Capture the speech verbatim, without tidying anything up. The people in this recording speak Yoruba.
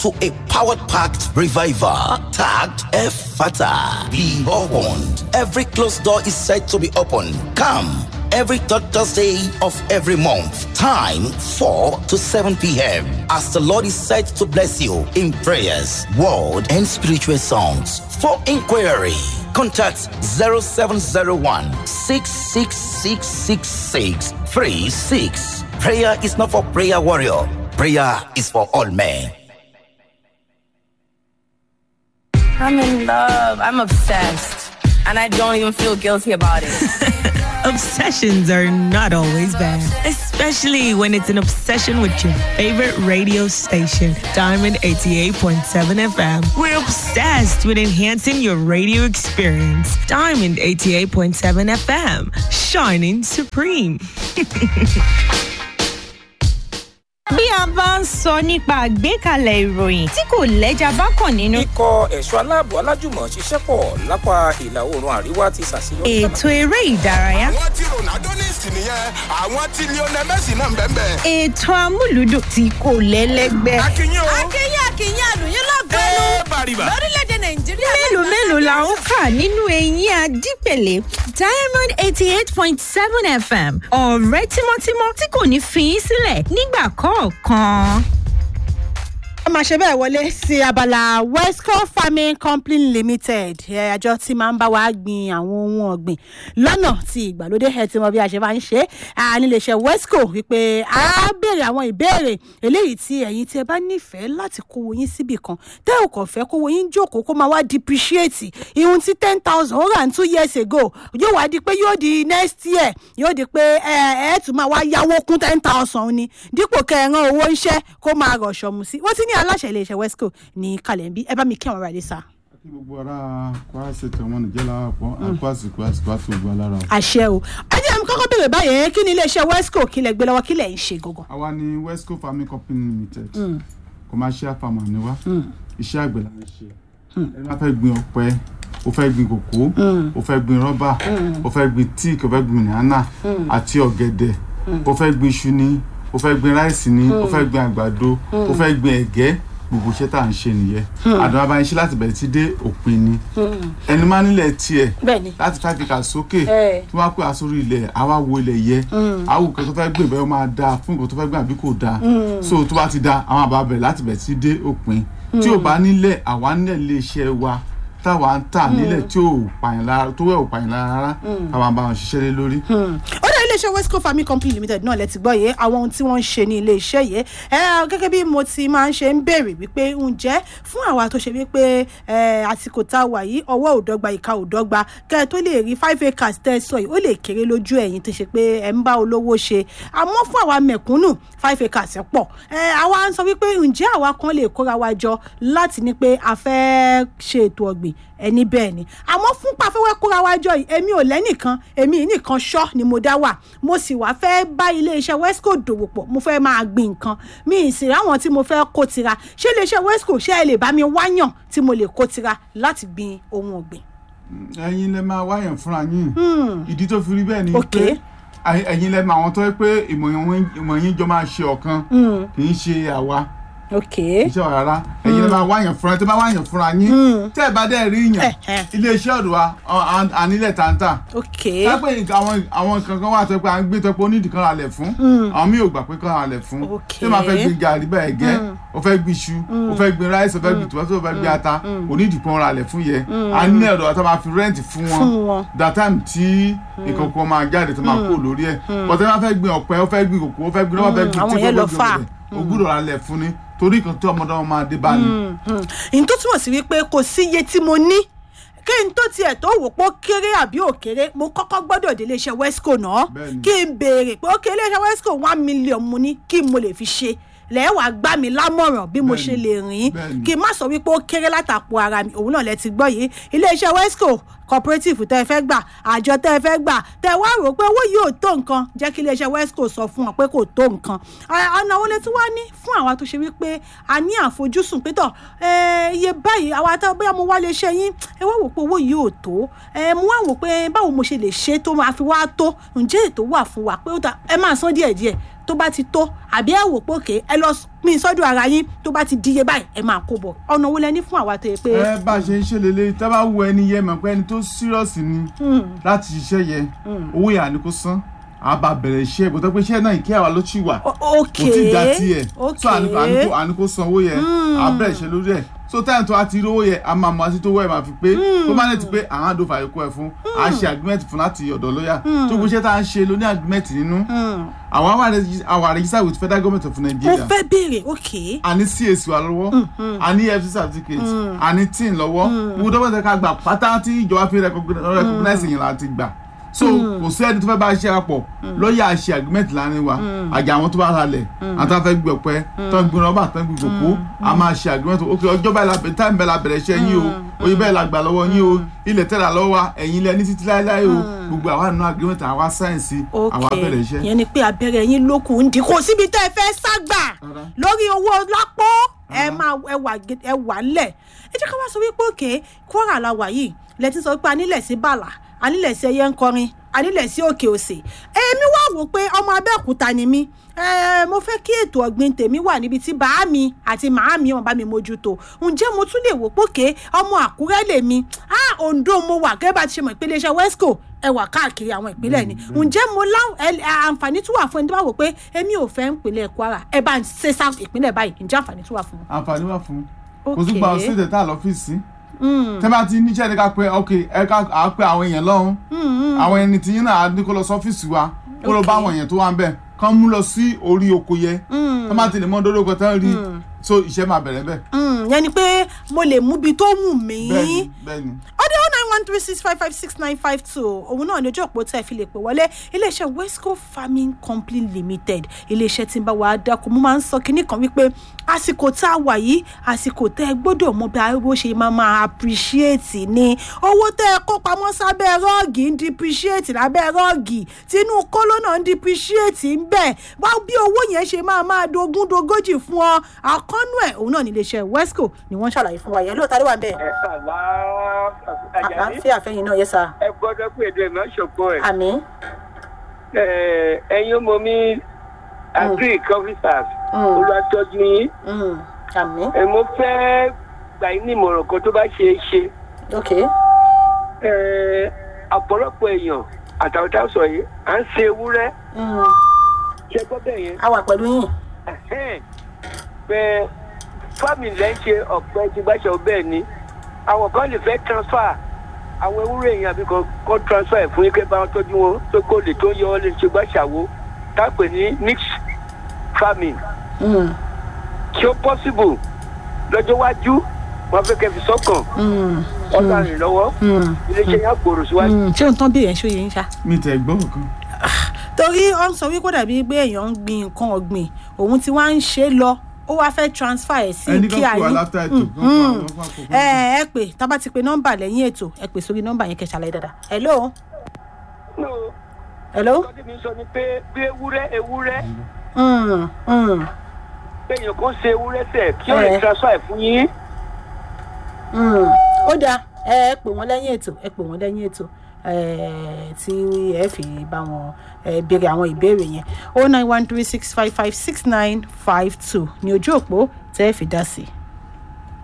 to a powered-packed revival tagged Ephata. Be opened. Every closed door is said to be open. Come every third Thursday of every month. Time four to seven p.m. As the Lord is said to bless you in prayers, word, and spiritual songs. For inquiry, contact zero seven zero one, six six six six six three six. Prayer is not for prayer warrior. Prayer is for all men. I'm in love. I'm obsessed. And I don't even feel guilty about it. Obsessions are not always bad, especially when it's an obsession with your favorite radio station, Diamond eighty-eight point seven F M. We're obsessed with enhancing your radio experience. Diamond eighty-eight point seven F M, shining supreme. Bí a bá ń sọ nípa àgbékalẹ̀ ìròyìn tí kò lẹ́jà bá kàn nínú. Ikọ̀ ẹ̀ṣọ́ aláàbò alájùmọ̀ ṣiṣẹ́ pọ̀ lápá ìlà oòrùn àríwá ti ṣàṣeyọrí. Ètò eré ìdárayá. Àwọn tí Ronaldo ní ìsìn nìyẹn, àwọn tí Lionel Messi náà ń bẹ́ẹ̀ bẹ́ẹ̀. Ètò amúlùdùn tí kò lẹ́lẹ́gbẹ́. Akínyìn o. Akínyìn akínyìn àlùyìn lọ́gbẹ́nu. Ẹ bàrìbà. Lórílẹ̀-èdè Nàìjíríà. Mélòó mélòó la ń kà nínú eyín Adípèlé? Diamond eighty-eight point seven F M. Ọ̀rẹ́ tímọ́tímọ́ tí kò ní fi í sílẹ̀ nígbà kọ̀ọ̀kan. a máa ṣe bẹ́ẹ̀ wọlé sí abala Westco Farming Company Limited àjọ tí máa ń bá wa gbin àwọn ohun ọ̀gbìn lọ́nà tí ìgbàlódé ẹ̀ tí wọ́n bí a ṣe máa ń ṣe é níléeṣẹ́ Westco wípé a béèrè àwọn ìbéèrè eléyìí tí ẹ̀yin tí ẹ bá nífẹ̀ẹ́ láti kówó yín síbì kan tẹ́ ò kàn fẹ́ kówó yín jókòó kó máa wá depreciate ihun tí ten thousand ó rà ní two years ago yóò wá di pé yóò di next year yóò di pé ẹ ẹ tún máa wá yáwó kún ten thousand ni dípò kẹran owó ń ṣẹ́ kó máa rọ̀ṣọ̀ mú sí wọ́n ti ní aláṣẹ iléeṣẹ́ Westco ní Kalẹ̀mbí ẹ bá mi kí àwọn ará ilé sá. kí gbogbo ara Kwara State ọmọ Nàìjíríà lápapọ̀ àpò àsìkò àsìkò àti ògbó alára. àṣẹ o ẹjẹ mi kọ́kọ́ béèrè báyẹn kí ni iléeṣẹ́ Westco kí lẹ gbé lọ́wọ́ kí lẹ ń ṣe gangan. àwa ni Westco Farming Company Limited commercial farmer ni wá iṣẹ́ àgbẹ̀ la ń ṣe ẹni wọ́n fẹ́ gbin ọ̀pẹ ó fẹ́ gbin kòkó ó fẹ́ gbin rọ́bà ó fẹ́ gbin tíìkì ó fẹ́ gbin banana àti ọ̀gẹ̀dẹ̀ ó fẹ́ gbin iṣu ni ó fẹ́ gbin ráìsì ni ó fẹ́ gbin àgbàdo ó fẹ́ gbin ẹ̀gẹ́ gbogbo iṣẹ́ tá à ń ṣe nìyẹn àdúrà bá ń ṣe láti bẹ̀rẹ̀ sí dé òpin ni ẹni máa nílẹ̀ tiẹ̀ láti five acres sókè tí wọ́n á pè àsórí ilẹ̀ àwa wo ilẹ̀ yẹ àwò kan tó fẹ́ gbìn bẹ́ẹ̀ ó máa dáa fún nǹkan tó fẹ́ gbìn àbí kò dáa so tó bá ti dáa àwọn àbá bẹ̀rẹ̀ láti bẹ̀rẹ̀ sí dé òpin tí ò bá nílẹ̀ àwa nílẹ̀ lè ṣe wa táwa ń tà nílẹ̀ tí ò pààyàn lára tó wẹ̀ ò pààyàn lára rárá àwọn àbá wọn ṣiṣẹ́ lé lórí. ó dá iléeṣẹ́ Westco Farming Company Limited náà lẹ ti gbọ́ yé àwọn ohun tí wọ́n ń ṣe ní iléeṣẹ́ yìí gẹ́gẹ́ bí mo ti máa ń ṣe ń béèrè wípé ǹjẹ́ fún àwa tó ṣe wípé àsìkò tá a wà yìí ọwọ́ ò dọ́gba ìka ò dọ́gba kẹ́ ẹ tó lè rí five acres tẹ́ ẹ sọ yìí ó lè kéré lójú ẹ̀yin tó ṣe pé ẹ̀ ń bá olówó ṣe àmọ́ fún àwa mẹ̀kúnnù five acres pọ̀ àwa ń sọ wípé ǹjẹ́ àwa kan lè kóra wa jọ láti ní pé a fẹ́ ṣe ètò ọ̀gbìn ẹni bẹ́ẹ̀ ni àmọ́ fún pàfẹ́wẹ́ kóra wa jọ yìí èmi ò lẹ́nìkan èmi nìkan ṣọ́ ni mo dá wà mo sì wá fẹ́ bá iléeṣẹ́ Westco dòwò pọ̀ mo fẹ́ máa gbin nǹkan mi ì sì ráwọn tí mo fẹ́ kó tira ṣé iléeṣẹ́ Westco ṣé ẹ lè bá mi wáyàn tí mo lè kó tira láti gbin ohun ọ̀gbìn. ẹ̀yin lẹ máa wáyàn fúnra yín ìdí tó fi rí bẹ́ẹ̀ ni pé ẹ̀yin lẹ máa àwọn tó yẹ pé ìmọ̀ yín jọ máa ṣe ọ̀kan kì í ṣe àwa. Okay. iṣẹ́ wa rárá ẹ̀yin lè máa wáyàn fúnra tẹ́ bá wáyàn fúnra yín tẹ́ ẹ bá dẹ́ rí yàn iléeṣẹ́ ọ̀dọ̀ wa ànílẹ̀ tàǹtà ẹ pé àwọn àwọn kankan wà tó pé à ń gbé tó pé onídìí kan ralẹ̀ fún àwọn míì ò gbà pé kan ralẹ̀ fún tí máa fẹ́ gbin gàrí bẹ́ẹ̀ gẹ́ ó fẹ́ gbin iṣu ó fẹ́ gbin ráìsì ó fẹ́ gbin tòmátò ó fẹ́ gbin ata onídìí kan ralẹ̀ fún yẹ ànílẹ̀ ọ̀dọ̀ wa tó máa fi rẹ́ǹtì fún wọn that time tí nǹkan kan máa jáde tó máa kó lórí ẹ̀ bọ̀tẹ́ máa fẹ́ gbin ọ̀pẹ ó fẹ́ gbin kòkó ó fẹ́ gbin ó fẹ́ gbin tí kò gbin ògbúdọ̀ ralẹ̀ fún ni torí kan tí ọmọdé wọn máa dé bá ní. ìyẹn tó túmọ̀ sí wípé kò sí iye tí mo ní kí n tó tiẹ̀ tó wò pé ó kéré àbí ò kéré mo kọ́kọ́ gbọ́dọ̀ dé iléeṣẹ́ Westco náà kí n béèrè pé ó kéré iléeṣẹ́ Westco one million mo ní kí mo lè fi ṣe lẹ́wàá gbá mi lámọ̀ràn bí mo ṣe lè rìn kí n má sọ wípé ó kéré látàpọ̀ ara mi òun náà lẹ ti gbọ́ yìí iléeṣẹ́ Westco cooperative tẹ́ ẹ fẹ́ gbà àjọ tẹ́ ẹ fẹ́ gbà tẹ́ ẹ wá rò pé owó yìí ò tó nǹkan jẹ́ kí iléeṣẹ́ Westco sọ fún wọn pé kò tó nǹkan ọ̀nà wo lè tún wá ní fún àwa tó ṣe wípé a ní àfojúsùn pé tọ̀ iye báyìí àwa tá bóyá mo wá lè ṣe yín ẹ wá wò pé owó yìí ò tó mo wá wò pé báwo mo ṣe lè ṣe tó máa fi wá tó ǹjẹ́ ètò wà fún wa pé ẹ máa san díẹ̀díẹ̀ tó bá ti tó àbí ẹ wò pé òkè ẹ lọ pín sọ́dọ̀ ara yín tó bá ti díye báyìí ẹ máa kó bọ̀ ọ̀nà wo lẹ ní fún àwa tó yẹ pé. ẹ bá a ṣe ń ṣe lélẹ̀ tá a bá wo ẹni yẹ mọ̀ pé ẹni tó serious ni láti ṣiṣẹ́ yẹ owó yà ni kò san àbá bẹ̀rẹ̀ iṣẹ́ ìbò tó pé iṣẹ́ náà ìkẹ́ àwa ló ti wà kò tí ì dá tiẹ̀ so àníkó san owó yẹ àbẹ̀rẹ̀ iṣẹ́ lórí ẹ̀ so táyà tó a ti rówó yẹ a máa mọ àti tó wọ́ ẹ̀ máa fi pé tó máa ní ti pé àwọn àdófà ikú ẹ̀ fún a ṣe agreement fún láti ọ̀dọ̀ lọ́yà tó gbé iṣẹ́ tá à ń ṣe ló ní agreement nínú àwọn àwọn register with federal government of Nigeria. mo fẹ́ béèrè ok. a ní C A C wa lọ́wọ́ a ní E F C certificate a ní tin lọ́wọ́ gbogbo dọ́gbọ́n ká gbà pátá tí ìjọba fi recognize yẹn láti gbà so kò sí ẹni tó fẹ́ bá ṣe àpọ̀ lọ́ọ̀yà ṣe agreement láàrin wa àjà àwọn tó bá halẹ̀ àti afẹ́ gbé ọ̀pẹ tó ń gbin rọ́bà tó ń gbin kòkó a máa ṣe agreement ok ọjọ́ báyìí la bẹ̀rẹ̀ táìmù bẹ́ẹ̀ la bẹ̀rẹ̀ iṣẹ́ yín o oyin bẹ́ẹ̀ la gbà lọ́wọ́ yín o ilẹ̀ tẹ́lá lọ́wọ́ wa ẹ̀yin ilẹ̀ ní títí láéláé o gbogbo àwa nínú agreement àwa sáyẹ̀nsì àwa bẹ̀rẹ̀ iṣẹ́. yẹn ni pé abẹ́rẹ́ yín lókun ń dín kò síbi tẹ́ ẹ fẹ́ ságbà lórí owó lápò ẹ máa ẹ wà lẹ̀ ẹ jẹ́ ká wá sọ wípé òkè Kwara la wà yìí lẹ́tí sọ pé a nílẹ̀ sí Bàlà anílẹ̀ sí ẹyẹ ń kọrin anílẹ̀ sí òkè òsè èmi wá wò pé ọmọ Abẹ́òkúta ni mí mo fẹ́ kí ètò ọ̀gbìn tèmi wà níbi tí bàá mi àti màá mi wọn bá mi mójútó ǹjẹ́ mo tún lè wò pókè ọmọ Àkúrẹ́ lèmi Oǹdó mo wà gẹ́gẹ́ bá ti ṣe mọ̀ ìpínlẹ̀ iṣẹ́ Wesco ẹ wà káàkiri àwọn ìpínlẹ̀ ni ǹjẹ́ mo láwọn àǹfààní tún wà fún ẹni tó bá wò pé èmi ò fẹ́ ìpínlẹ̀ Kwara ẹ bá ń ṣe sáà ìpínlẹ̀ báyìí ǹjẹ́ àǹfààní tún wà fún. àǹfààní wà fún kò tún gba ọ̀sẹ̀ tẹ̀tà lọ́fíìsì tẹ́ bá ti níṣẹ́ ní ká pé ok ẹ ká à pé àwọn èèyàn lọ́hún àwọn ẹni tí yín náà ní kó lọ sọ́fíìsì wa kó lọ bá àwọn èèyàn tó wà ń bẹ̀ kán mú lọ sí orí oko yẹ tẹ́ bá ti lè mọ́ dórókò tán rí so iṣẹ́ máa bẹ̀rẹ̀ bẹ́ẹ̀. yẹn ni pé mo lè mú ibi tó wù mí. bẹ́ẹ̀ni bẹ́ẹ̀ni. ọdẹ oh nine one three six five five six nine five two òun náà ní ojú òpó tẹ́ ẹ fi lè pè wọlé iléeṣẹ́ Wesco Farming Company Limited iléeṣẹ́ tí ń bá wa dáko mo máa ń sọ kinní kan wípé àsìkò tá a wà yìí àsìkò tẹ́ ẹ gbọ́dọ̀ mọ bí arúgbó ṣe máa máa appreciate ni owó tẹ́ ẹ kó pamọ́ sábẹ́ rọ́ọ̀gì ń depreciate lábẹ́ rọ́ọ̀gì tínú kóló náà ń depreciate ń bẹ̀ wá bí owó yẹn ṣe máa máa dogún dogójì fún ọ àkọ́nú ẹ̀ òun náà ní iléeṣẹ́ Wesco ni wọ́n ṣàlàyé fún wa yẹn lóòótọ́ ló wà bẹ́ẹ̀. ẹ sàlá àjàní àfẹ́ àfẹ́yìn náà yẹ sá. ẹ gbọ́dọ̀ pé èdè náà ṣòpọ̀ ẹ̀. àmín. ẹ̀yin ọmọ mi agric officers olùwàtọ́jú yín. àmín. mo fẹ́ gbà yín ní ìmọ̀ràn kan tó bá ṣe é ṣe. ok. ọ̀pọ̀lọpọ̀ èèyàn àtàwọn tá a sọ yìí à ń ṣe ewúrẹ́. ṣé gbọ́ bẹ́ẹ̀ yẹn. a wà pẹ̀lú yín. pé fámìlì lẹ́ ń ṣe ọ̀pẹ tí bá ṣe ọbẹ̀ ni àwọn kan lè fẹ́ transfer àwọn ewúrẹ́ yẹn àbí kan transfer fún yín kẹ́ bá wọn tọ́jú wọn tó kó lè tó yọ ọ́ lè ṣe gbá ṣàwo tá a pè ní mixed farming. kí ó possible lọ́jọ́ wájú wọn fẹ́ kẹ́ fi sọ́kàn ọ̀tá rìn lọ́wọ́ iléeṣẹ́ yẹn gbòòrò síwájú. ṣé o tán bí èèyàn ṣó yẹn ń ṣá. mi tẹ̀ gbọ́ nǹkan. torí ó ń sọ wípé dàbí pé èèyàn ń gbin nǹkan ọ̀gbìn òun tí wọ́n á ń ṣe lọ ó wá fẹ́ transfer ẹ̀ sí kí a ní ẹ ẹ pè tá a bá ti pe nọ́mbà lẹ́yìn ètò ẹ pè sórí nọ́mbà yẹn kẹ́ ṣàlàyé dáadáa. hello. hello. ọdún mi sọ ni pé bí ewúrẹ́ ewúrẹ́ pé èèyàn kan ṣe ewúrẹ́ sẹ̀ kí ó lè transfer ẹ̀ fún yín. ó dáa ẹ ẹ pè wọ́n lẹ́yìn ètò ẹ pè wọ́n lẹ́yìn ètò tí ẹ fi bá wọn béèrè àwọn ìbéèrè yẹn oh nine one three six five five six nine five two ní ojú òpó tẹ́ ẹ fi dá sí i.